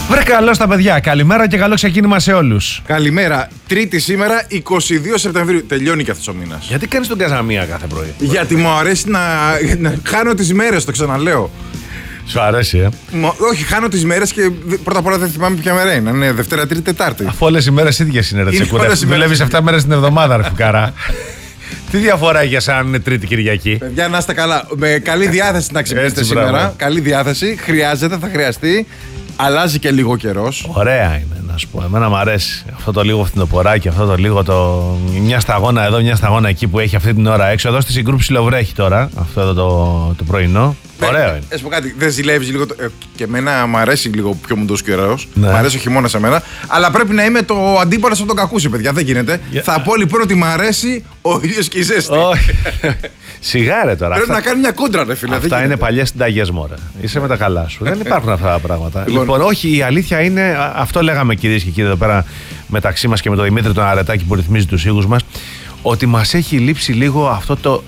Βρε καλό στα παιδιά. Καλημέρα και καλό ξεκίνημα σε όλους. Καλημέρα. Τρίτη σήμερα, 22 Σεπτεμβρίου. Τελειώνει και αυτός ο μήνας. Γιατί κάνεις τον καζαμία κάθε πρωί? Γιατί μου αρέσει να χάνω τις μέρες, το ξαναλέω. Σου αρέσει, Όχι, χάνω τις μέρες και πρώτα απ' όλα δεν θυμάμαι ποια μέρα είναι. Ναι, Δευτέρα, Τρίτη, Τετάρτη. Αφού όλες οι μέρες ίδιες είναι, ρε Τσεκούρα. Δουλεύεις 7 μέρες την εβδομάδα, ρε φουκάρα. Τι διαφορά έχει για σαν είναι Τρίτη Κυριακή? Παιδιά, να είστε καλά. Με καλή διάθεση να ξυπνήσετε σήμερα. Μπράβο. Καλή διάθεση. Χρειάζεται, θα χρειαστεί. Αλλάζει και λίγο καιρός. Ωραία είναι, να σου πω. Εμένα μου αρέσει αυτό το λίγο φθινοποράκι, αυτό το λίγο μια σταγόνα εδώ, μια σταγόνα εκεί που έχει αυτή την ώρα έξω. Εδώ στη Συγκρού ψιλοβρέχει τώρα, αυτό εδώ το πρωινό. Ωραίο είναι. Πω κάτι, δεν ζηλεύεις λίγο. Και εμένα μου αρέσει λίγο πιο μουντός καιρός. Ναι. Μ' αρέσει ο χειμώνας εμένα. Αλλά πρέπει να είμαι το αντίπαλο από τον κακούσι, παιδιά. Δεν γίνεται. Θα πω λοιπόν ότι μ' αρέσει ο ήλιος και η ζέστη. Όχι. Σιγά ρε τώρα. Πρέπει να κάνει μια κόντρα, ρε φίλε. Αυτά είναι παλιές συνταγές, μωρέ. Είσαι με τα καλά σου. Δεν υπάρχουν αυτά τα πράγματα. Λοιπόν, όχι, η αλήθεια είναι, αυτό λέγαμε κυρίες και κύριοι εδώ πέρα μεταξύ μας και με τον Δημήτρη τον Αρετάκη που ρυθμίζει τους ήχους μας, ότι μας έχει λείψει λίγο αυτό το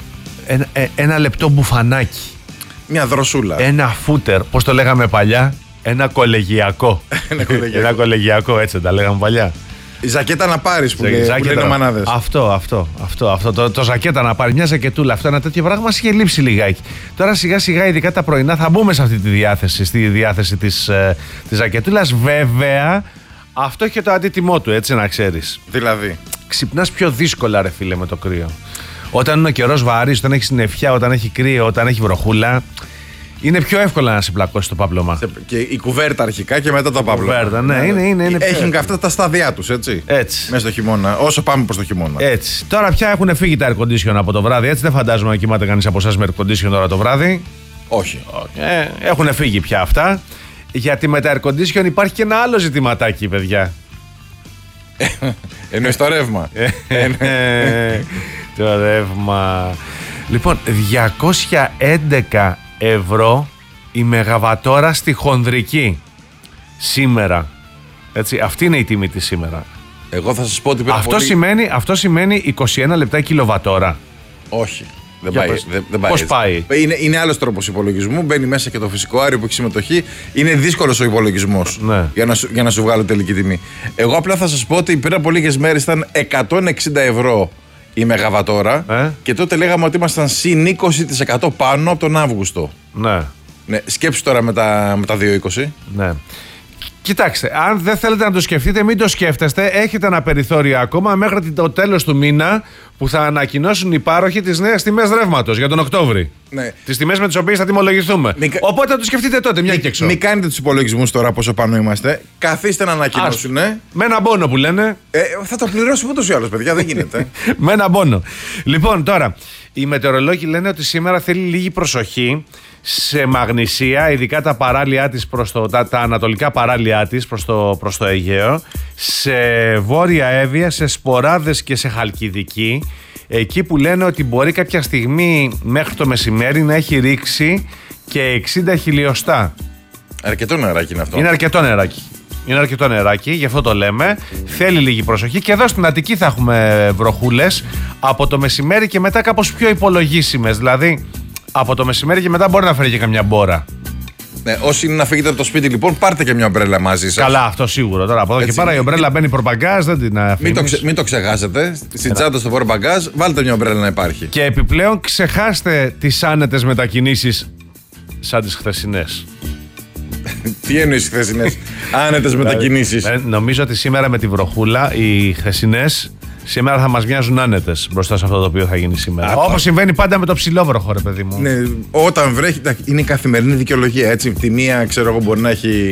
ένα λεπτό μπουφανάκι. Μια δροσούλα. Ένα φούτερ, πώς το λέγαμε παλιά, ένα κολεγιακό. Ένα κολεγιακό, έτσι τα λέγαμε παλιά. Η ζακέτα να πάρεις που λένε μανάδες. Αυτό. Το ζακέτα να πάρει, μια ζακετούλα, αυτό ένα τέτοιο πράγμα μας είχε λείψει λιγάκι. Τώρα σιγά σιγά, ειδικά τα πρωινά, θα μπούμε σε αυτή τη διάθεση, στη διάθεση της ζακετούλας. Βέβαια, αυτό έχει το αντίτιμό του, έτσι να ξέρεις. Δηλαδή. Ξυπνάς πιο δύσκολα, ρε φίλε, με το κρύο. Όταν είναι ο καιρός βαρύς, όταν έχει συννεφιά, όταν έχει κρύο, όταν έχει βροχούλα, είναι πιο εύκολο να σε πλακώσει το πάπλωμα. Και η κουβέρτα αρχικά και μετά το πάπλωμα. Κουβέρτα, ναι, είναι Έχουν και αυτά τα στάδια τους, έτσι. Μέσα στο χειμώνα, όσο πάμε προς το χειμώνα. Έτσι. Τώρα πια έχουν φύγει τα air condition από το βράδυ, έτσι δεν φαντάζομαι να κοιμάται κανείς από εσάς με air condition τώρα το βράδυ. Όχι. Έχουν φύγει πια αυτά. Γιατί με τα air condition υπάρχει και ένα άλλο ζητηματάκι, παιδιά. Εννοείς το ρεύμα. Το ρεύμα. Λοιπόν, 211 ευρώ η μεγαβατόρα στη χονδρική σήμερα. Έτσι, αυτή είναι η τιμή της σήμερα. Εγώ θα σας πω ότι αυτό σημαίνει 21 λεπτά η κιλοβατόρα. Όχι. Δεν πάει. Πώς πάει? Είναι άλλος τρόπος υπολογισμού. Μπαίνει μέσα και το φυσικό αέριο που έχει συμμετοχή. Είναι δύσκολος ο υπολογισμός, ναι, για να σου βγάλω τελική τιμή. Εγώ απλά θα σας πω ότι πριν από λίγες μέρες ήταν 160 ευρώ η μεγαβατόρα και τότε λέγαμε ότι ήμασταν συν 20% πάνω από τον Αύγουστο. Ναι. Σκέψου τώρα με τα 2,20. Ναι. Κοιτάξτε, αν δεν θέλετε να το σκεφτείτε, μην το σκέφτεστε. Έχετε ένα περιθώριο ακόμα μέχρι το τέλος του μήνα που θα ανακοινώσουν οι πάροχοι τις νέες τιμές ρεύματος για τον Οκτώβρη. Ναι. Τις τιμές με τις οποίες θα τιμολογηθούμε. Οπότε θα το σκεφτείτε τότε, μια και έξω. Μην κάνετε τους υπολογισμούς τώρα πόσο πάνω είμαστε. Καθίστε να ανακοινώσουν. Με ένα μπόνο που λένε. Θα το πληρώσουμε ούτως ή άλλως, παιδιά, δεν γίνεται. Με ένα μπόνο. Λοιπόν, τώρα, οι μετεωρολόγοι λένε ότι σήμερα θέλει λίγη προσοχή σε μαγνησία, ειδικά τα παράλια της τα ανατολικά παράλια της προς το Αιγαίο, σε βόρεια Εύβοια, σε Σποράδες και σε Χαλκιδική, εκεί που λένε ότι μπορεί κάποια στιγμή μέχρι το μεσημέρι να έχει ρίξει και 60 χιλιοστά. Αρκετό νεράκι είναι αυτό. Είναι αρκετό νεράκι, γι' αυτό το λέμε. Θέλει λίγη προσοχή. Και εδώ στην Αττική θα έχουμε βροχούλες από το μεσημέρι και μετά κάπως πιο υπολογίσιμες. Δηλαδή, από το μεσημέρι και μετά μπορεί να φέρει και καμιά μπόρα. Ναι, όσοι είναι να φύγετε από το σπίτι, λοιπόν, πάρτε και μια ομπρέλα μαζί σας. Καλά, αυτό σίγουρο. Τώρα από εδώ και πέρα η ομπρέλα μπαίνει προπαγκάζ, δεν την αφήνεις. Μην το ξεχάσετε. Στην τσάντα στο πορπαγκάζ, βάλτε μια ομπρέλα να υπάρχει. Και επιπλέον ξεχάστε τις άνετες μετακινήσεις σαν τις χθεσινές. Τι εννοείς οι χθεσινές άνετες μετακινήσεις? Νομίζω ότι σήμερα με τη βροχούλα οι χθεσινές σήμερα θα μας μοιάζουν άνετες μπροστά σε αυτό το οποίο θα γίνει σήμερα. Όπως συμβαίνει πάντα με το ψηλόβροχο, ρε παιδί μου. Ναι, όταν βρέχει, είναι η καθημερινή δικαιολογία. Έτσι, τη μία, ξέρω εγώ, μπορεί να έχει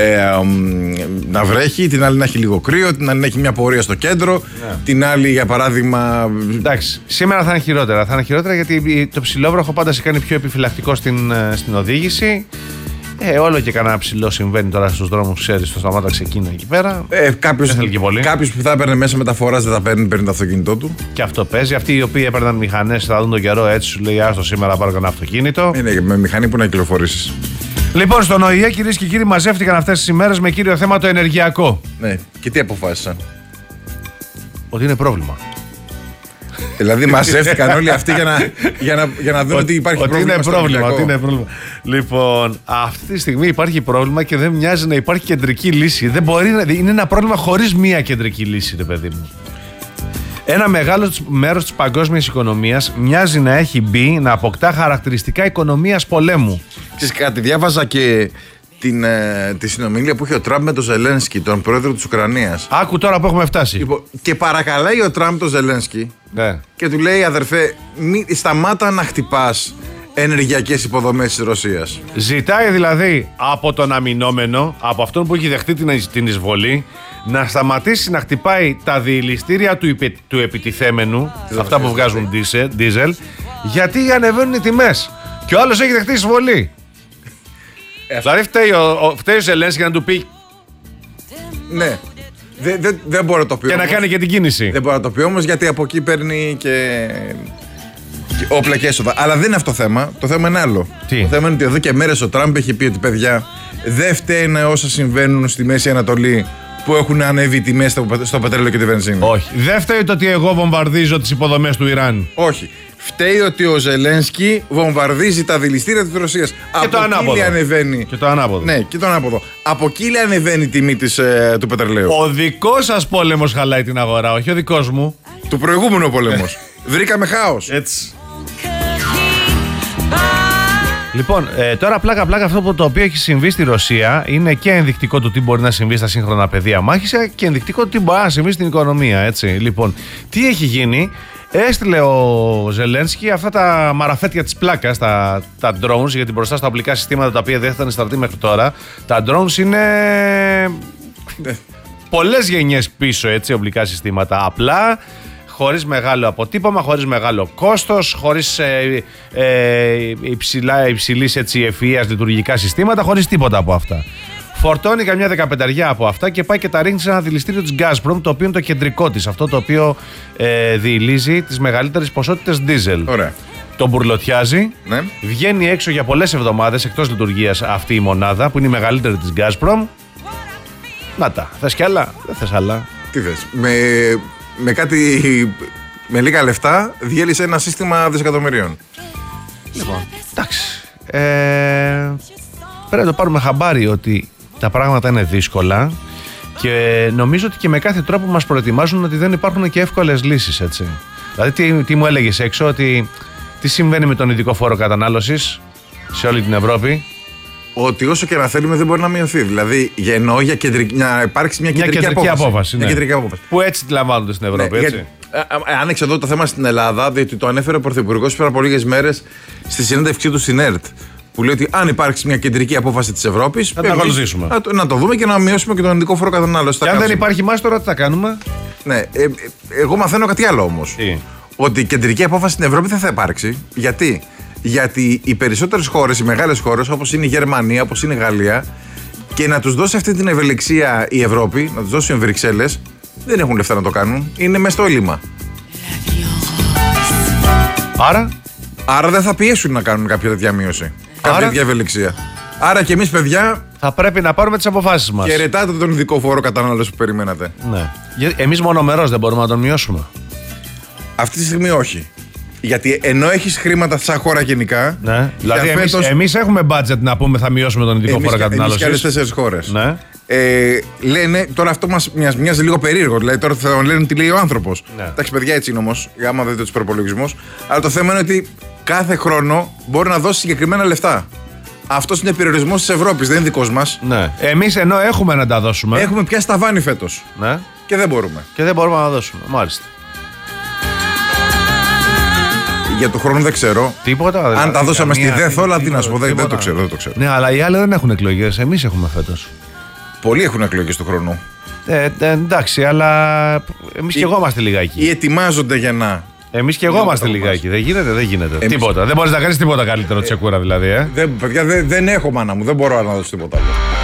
να βρέχει, την άλλη να έχει λίγο κρύο, την άλλη να έχει μια πορεία στο κέντρο, ναι, την άλλη, για παράδειγμα. Εντάξει, σήμερα θα είναι χειρότερα. Θα είναι χειρότερα γιατί το ψηλόβροχο πάντα σε κάνει πιο επιφυλακτικό στην οδήγηση. Όλο και κανένα ψηλό συμβαίνει τώρα στους δρόμους, ξέρεις, στο σταμάτα ξεκίνα εκεί πέρα. Κάποιος που θα έπαιρνε μέσα μεταφοράς δεν θα παίρνει το αυτοκίνητό του. Και αυτό παίζει. Αυτοί οι οποίοι έπαιρναν μηχανές θα δουν τον καιρό έτσι, σου λέει άστο σήμερα πάρω ένα αυτοκίνητο. Είναι με μηχανή που να κυκλοφορήσεις. Λοιπόν, στον ΟΗΕ, κυρίες και κύριοι, μαζεύτηκαν αυτές τις ημέρες με κύριο θέμα το ενεργειακό. Ναι, και τι αποφάσισαν? Ότι είναι πρόβλημα. Δηλαδή μαζεύτηκαν όλοι αυτοί για να δουν ότι υπάρχει πρόβλημα. Ότι είναι πρόβλημα. Λοιπόν, αυτή τη στιγμή υπάρχει πρόβλημα και δεν μοιάζει να υπάρχει κεντρική λύση. Δεν μπορεί είναι ένα πρόβλημα χωρίς μία κεντρική λύση, ρε παιδί μου. Ένα μεγάλο μέρος της παγκόσμιας οικονομίας μοιάζει να έχει μπει να αποκτά χαρακτηριστικά οικονομίας πολέμου. Ξέρεις κάτι, διάβαζα και τη συνομιλία που είχε ο Τραμπ με τον Ζελένσκι, τον πρόεδρο της Ουκρανίας. Άκου τώρα που έχουμε φτάσει. Και παρακαλάει ο Τραμπ τον Ζελένσκι και του λέει, αδερφέ, σταμάτα να χτυπάς ενεργειακές υποδομές της Ρωσίας. Ζητάει δηλαδή από τον αμυνόμενο, από αυτόν που έχει δεχτεί την εισβολή, να σταματήσει να χτυπάει τα διελιστήρια του επιτιθέμενου, αυτά που βγάζουν ντίζελ, γιατί ανεβαίνουν οι τιμές. Και ο άλλος έχει δεχτεί εισβολή. Δηλαδή φταίει ο Ζελένσκι να του πει. Ναι. Δεν μπορώ να το πει. Και όμως, να κάνει και την κίνηση. Δεν μπορώ να το πει όμως, γιατί από εκεί παίρνει και όπλα και έσοδα. Αλλά δεν είναι αυτό το θέμα. Το θέμα είναι άλλο. Τι? Το θέμα είναι ότι εδώ και μέρες ο Τραμπ έχει πει ότι, παιδιά, δεν φταίνε όσα συμβαίνουν στη Μέση Ανατολή που έχουν ανέβει οι τιμές στο πετρέλαιο και τη βενζίνη. Όχι. Δεν φταίει το ότι εγώ βομβαρδίζω τις υποδομές του Ιράν. Όχι. Φταίει ότι ο Ζελένσκι βομβαρδίζει τα δηληστήρια της Ρωσίας. Και το ανάποδο. Ανεβαίνει. Και το ανάποδο. Ναι, και το ανάποδο. Από εκεί ανεβαίνει η τιμή του πετρελαίου. Ο δικός σας πόλεμος χαλάει την αγορά, όχι ο δικός μου. Του προηγούμενου πόλεμος. Βρήκαμε χάος. Έτσι. Λοιπόν, τώρα πλάκα αυτό το οποίο έχει συμβεί στη Ρωσία είναι και ενδεικτικό του τι μπορεί να συμβεί στα σύγχρονα πεδία μάχης και ενδεικτικό του τι μπορεί να συμβεί στην οικονομία. Έτσι. Λοιπόν, τι έχει γίνει? Έστειλε ο Ζελένσκι αυτά τα μαραφέτια της πλάκας, τα drones, γιατί μπροστά στα οπλικά συστήματα τα οποία δεν ήταν στρατή μέχρι τώρα, τα drones είναι πολλές γενιές πίσω, έτσι, οπλικά συστήματα. Απλά, χωρίς μεγάλο αποτύπωμα, χωρίς μεγάλο κόστος, χωρίς υψηλής ευφυΐας λειτουργικά συστήματα, χωρίς τίποτα από αυτά. Φορτώνει καμιά 15 από αυτά και πάει και τα ρίχνει σε ένα δηληστήριο της Gazprom, το οποίο είναι το κεντρικό της, αυτό το οποίο διηλύζει τις μεγαλύτερες ποσότητες diesel. Ωραία. Το μπουρλωτιάζει, ναι. Βγαίνει έξω για πολλές εβδομάδες εκτός λειτουργίας αυτή η μονάδα που είναι η μεγαλύτερη της Gazprom. Να τα, θες κι άλλα, δεν θες άλλα. Τι θες, με λίγα λεφτά διέλυσε ένα σύστημα δισεκατομμυρίων. Λοιπόν, εντάξει. Πρέπει να το πάρουμε χαμπάρι ότι τα πράγματα είναι δύσκολα και νομίζω ότι και με κάθε τρόπο μας προετοιμάζουν ότι δεν υπάρχουν και εύκολες λύσεις, έτσι. Δηλαδή τι μου έλεγες έξω, ότι τι συμβαίνει με τον ειδικό φόρο κατανάλωσης σε όλη την Ευρώπη? Ότι όσο και να θέλουμε δεν μπορεί να μειωθεί. Δηλαδή να υπάρξει μια κεντρική απόφαση. Ναι. Μια κεντρική απόφαση. Που έτσι τη λαμβάνονται στην Ευρώπη, έτσι. Άνοιξε εδώ το θέμα στην Ελλάδα, διότι το ανέφερε ο Πρωθυπουργός πριν από λίγες μέρες στη συνέντευξή του στην ΕΡΤ. Που λέει ότι αν υπάρξει μια κεντρική απόφαση της Ευρώπης, θα τα ακολουθήσουμε. Να το δούμε και να μειώσουμε και τον ειδικό φόρο κατανάλωση. Και αν δεν υπάρχει μάστορα, τι θα κάνουμε? Ναι, εγώ μαθαίνω κάτι άλλο όμως. Ότι η κεντρική απόφαση στην Ευρώπη δεν θα υπάρξει. Γιατί οι περισσότερες χώρες, οι μεγάλες χώρες, όπως είναι η Γερμανία, όπως είναι η Γαλλία, και να τους δώσει αυτή την ευελιξία η Ευρώπη, να τους δώσει οι Βρυξέλλες, δεν έχουν λεφτά να το κάνουν. Είναι μες στο έλλειμμα. Άρα δεν θα πιέσουν να κάνουν κάποια τέτοια μείωση. Κάποια τέτοια ευελιξία. Άρα και εμείς, παιδιά, θα πρέπει να πάρουμε τις αποφάσεις μας. Χαιρετάτε τον ειδικό φόρο κατανάλωση που περιμένατε. Ναι. Εμείς μονομερώς δεν μπορούμε να τον μειώσουμε. Αυτή τη στιγμή όχι. Γιατί ενώ έχεις χρήματα σαν χώρα γενικά. Ναι. Δηλαδή, εμείς έχουμε budget να πούμε θα μειώσουμε τον ειδικό φόρο κατανάλωση. Εμείς και άλλες 4 χώρες. Ναι. Λένε, τώρα αυτό μας μοιάζει λίγο περίεργο. Δηλαδή, τώρα θα λένε τι λέει ο άνθρωπος. Ναι. Εντάξει, παιδιά, έτσι είναι όμως. Άμα δείτε τους προπολογισμούς. Αλλά το θέμα είναι ότι κάθε χρόνο μπορεί να δώσει συγκεκριμένα λεφτά. Αυτός είναι περιορισμός της Ευρώπης, δεν είναι δικός μας. Ναι. Εμείς ενώ έχουμε να τα δώσουμε. Έχουμε πιάσει ταβάνι φέτος. Ναι. Και δεν μπορούμε. Και δεν μπορούμε να δώσουμε. Μάλιστα. Για το χρόνο δεν ξέρω. Τίποτα. Αν δηλαδή, τα δώσαμε στη ΔΕΘ, τι να σου πω, δεν το ξέρω. Ναι, αλλά οι άλλοι δεν έχουν εκλογές. Εμείς έχουμε φέτος. Πολλοί έχουν εκλογές του χρόνου. Εντάξει, αλλά εμείς και εγώ είμαστε λιγάκι. Ή ετοιμάζονται για να. Εμείς και εγώ είμαστε λιγάκι. Δεν γίνεται. Τίποτα. Δεν μπορείς να κάνεις τίποτα καλύτερο Τσεκούρα δηλαδή. Παιδιά, δεν έχω, μάνα μου. Δεν μπορώ να δώσω τίποτα άλλο.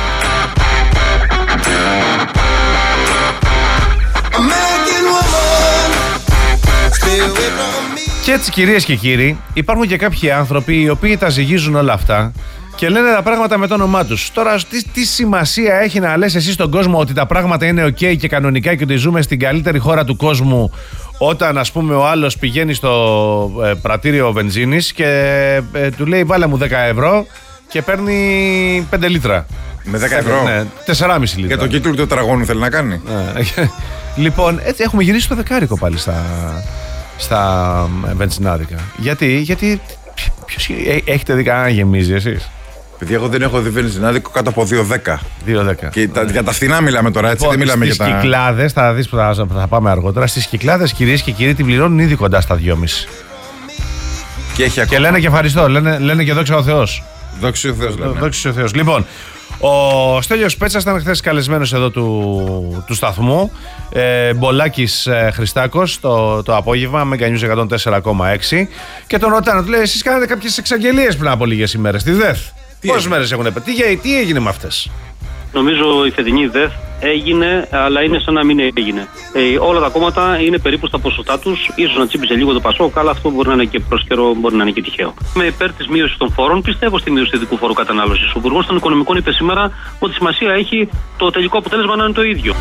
Και έτσι, κυρίες και κύριοι, υπάρχουν και κάποιοι άνθρωποι οι οποίοι τα ζυγίζουν όλα αυτά και λένε τα πράγματα με το όνομά τους. Τώρα, τι σημασία έχει να λες εσύ στον κόσμο ότι τα πράγματα είναι ok και κανονικά και ότι ζούμε στην καλύτερη χώρα του κόσμου, Όταν ας πούμε ο άλλος πηγαίνει στο πρατήριο βενζίνης και του λέει βάλε μου 10 ευρώ και παίρνει 5 λίτρα. Με 10 ευρώ. Ναι, 4,5 λίτρα. Για το κύκλο του τετραγώνου θέλει να κάνει. Λοιπόν, έτσι έχουμε γυρίσει το δεκάρικο πάλι στα βενζινάδικα. Γιατί ποιος έχετε δει κανένα να γεμίζει εσείς? Παιδιά, εγώ δεν έχω δει βενζινάδικο κάτω από 2,10. 2,10. Και για τα φθηνά μιλάμε τώρα, έτσι. Λοιπόν, δεν μιλάμε για τα. Στις Κυκλάδες, θα δεις που θα πάμε αργότερα. Στις Κυκλάδες, κυρίες και κύριοι, την πληρώνουν ήδη κοντά στα 2,5. Και λένε και ευχαριστώ, λένε και δόξα ο Θεός. Δόξα ο Θεός, λένε. Δόξα ο Θεός. Λοιπόν, ο Στέλιος Πέτσας ήταν χθες καλεσμένος εδώ του σταθμού. Μπολάκης Χριστάκος το απόγευμα, Mega News 104,6. Και τον ρωτάνε, του λέει: εσείς κάνατε κάποιες εξαγγελίες πριν από λίγες ημέρες στη ΔΕΘ. Πόσες μέρες έχουν πετύχει, τι έγινε με αυτές? Νομίζω η φετινή ΔΕΘ έγινε, αλλά είναι σαν να μην έγινε. Όλα τα κόμματα είναι περίπου στα ποσοστά τους. Ίσως να τσίπησε λίγο το Πασόκ, αλλά αυτό μπορεί να είναι και προσκαιρό, μπορεί να είναι και τυχαίο. Με υπέρ της μείωσης των φόρων, πιστεύω στη μείωση του ειδικού φόρου κατανάλωσης. Ο Υπουργός των Οικονομικών είπε σήμερα ότι σημασία έχει το τελικό αποτέλεσμα να είναι το ίδιο.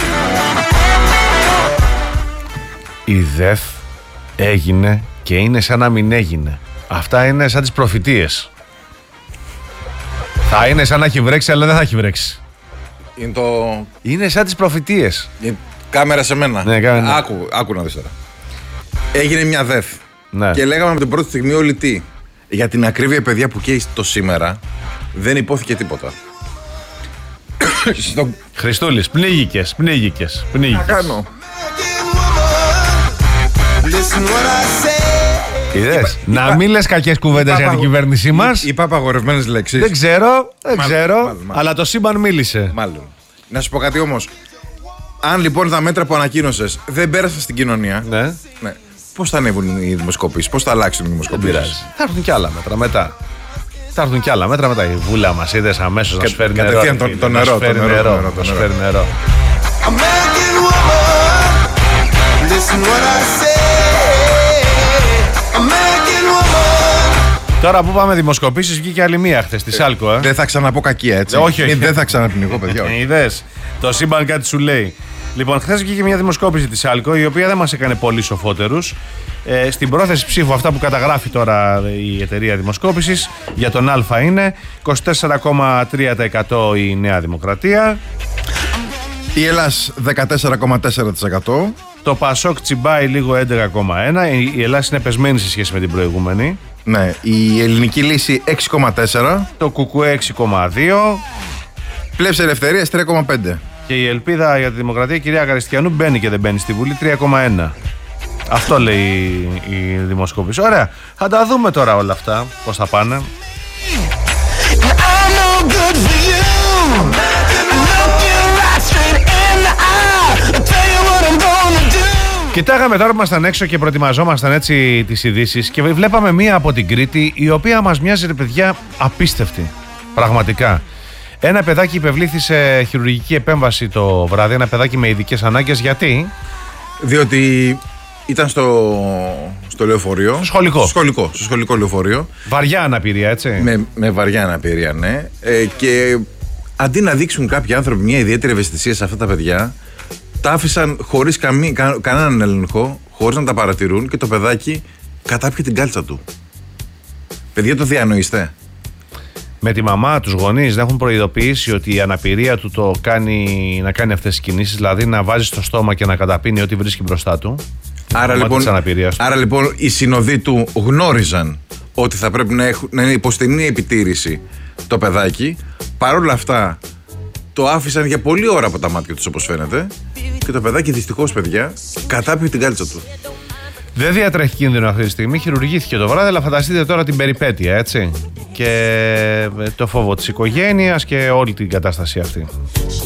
Η ΔΕΘ έγινε και είναι σαν να μην έγινε. Αυτά είναι σαν τις προφητείες. Θα είναι σαν να έχει βρέξει, αλλά δεν θα έχει βρέξει. Είναι σαν τις προφητείες. Κάμερα σε μένα. Ναι, άκου να δεις τώρα. Έγινε μια ΔΕΘ. Ναι. Και λέγαμε από την πρώτη στιγμή όλοι τι. Για την ακρίβεια, παιδιά, που καίει το σήμερα, δεν υπόθηκε τίποτα. Χριστούλης, πνίγηκες. Να κάνω. Είδες, να μην λες κακές κουβέντες για την κυβέρνησή μας. Είπα απαγορευμένες λέξεις. Δεν ξέρω, αλλά το σύμπαν μίλησε. Μάλλον. Να σου πω κάτι όμως. Αν λοιπόν τα μέτρα που ανακοίνωσες δεν πέρασαν στην κοινωνία, ναι. Πώς θα ανέβουν οι δημοσκοπήσεις, πώς θα αλλάξουν οι δημοσκοπήσεις? Θα έρθουν κι άλλα μέτρα μετά. Η βούλα μας είδες αμέσως να σου φέρει νερό. Κατευθείαν το νερό. Τώρα που πάμε δημοσκοπήσεις, βγήκε άλλη μία χθες στη Σάλκο. Δεν θα ξαναπώ κακία, έτσι. Όχι. Δεν θα ξαναπνιγώ, παιδιά. Είδες, το σύμπαν κάτι σου λέει. Λοιπόν, χθες βγήκε μια δημοσκόπηση της Σάλκο, η οποία δεν μας έκανε πολύ σοφότερους. Στην πρόθεση ψήφου, αυτά που καταγράφει τώρα η εταιρεία δημοσκόπησης, για τον Α είναι 24,3% η Νέα Δημοκρατία. Η Ελλάς 14,4%. Το Πασόκ τσιμπάει λίγο 11,1%. Η Ελλάς είναι πεσμένη σε σχέση με την προηγούμενη. Ναι, η Ελληνική Λύση 6,4%. Το Κουκουέ 6,2%. Πλεύση Ελευθερίας 3,5%. Και η Ελπίδα για τη Δημοκρατία, η κυρία Καριστιανού, μπαίνει και δεν μπαίνει στη Βουλή, 3,1%. Αυτό λέει η δημοσκόπηση. Ωραία, θα τα δούμε τώρα όλα αυτά, πώς θα πάνε. Κοιτάγαμε τώρα που ήμασταν έξω και προετοιμαζόμασταν έτσι τις ειδήσεις και βλέπαμε μία από την Κρήτη, η οποία μας μοιάζει, ρε παιδιά, απίστευτη. Πραγματικά. Ένα παιδάκι υπευλήθη σε χειρουργική επέμβαση το βράδυ, ένα παιδάκι με ειδικές ανάγκες. Γιατί? Διότι ήταν στο λεωφορείο. Στο σχολικό λεωφορείο. Βαριά αναπηρία, έτσι. Με βαριά αναπηρία, ναι. Και αντί να δείξουν κάποιοι άνθρωποι μια ιδιαίτερη ευαισθησία σε αυτά τα παιδιά, τα άφησαν χωρίς κανέναν έλεγχο, χωρίς να τα παρατηρούν, και το παιδάκι κατάπιε την κάλτσα του. Παιδιά, το διανοείστε? Με τη μαμά, τους γονείς δεν έχουν προειδοποιήσει ότι η αναπηρία του το κάνει να κάνει αυτές τις κινήσεις, δηλαδή να βάζει στο στόμα και να καταπίνει ό,τι βρίσκει μπροστά του. Άρα λοιπόν οι συνοδοί του γνώριζαν ότι θα πρέπει να είναι υποστενή επιτήρηση το παιδάκι. Παρ' όλα αυτά το άφησαν για πολλή ώρα από τα μάτια τους, όπως φαίνεται, και το παιδάκι δυστυχώς, παιδιά, κατάπιε την κάλτσα του. Δεν διατρέχει κίνδυνο αυτή τη στιγμή, χειρουργήθηκε το βράδυ, αλλά φανταστείτε τώρα την περιπέτεια, έτσι. Και το φόβο της οικογένειας και όλη την κατάσταση αυτή.